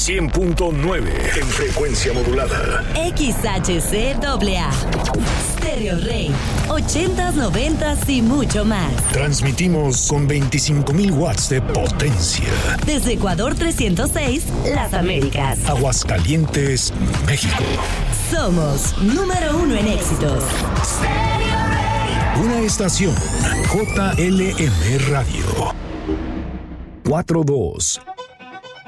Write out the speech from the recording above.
100.9 en frecuencia modulada. XHCAA. Stereo Rey. 80s, 90s y mucho más. Transmitimos con 25,000 watts de potencia. Desde Ecuador 306, Las Américas. Aguascalientes, México. Somos número 1 en éxitos. Una estación JLM Radio. 42